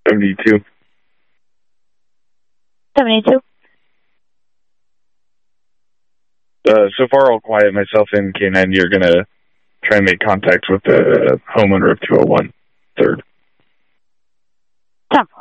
72. 72. So far, I'll quiet myself in. K9, you're going to try and make contact with the homeowner of 201 3rd. 10-4.